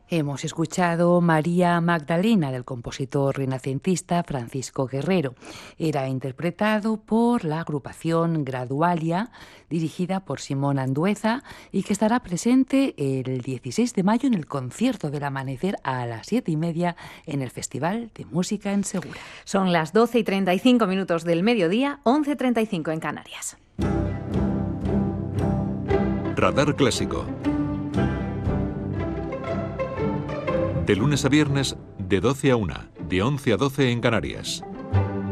Hemos escuchado María Magdalena del compositor renacentista Francisco Guerrero. Era interpretado por la agrupación Gradualia, dirigida por Simón Andueza, y que estará presente el 16 de mayo en el concierto del amanecer a las 7:30 en el Festival de Música en Segura. Son las 12:35 del mediodía, 11:35 en Canarias. Radar Clásico. De lunes a viernes, de 12 a 1, de 11 a 12 en Canarias.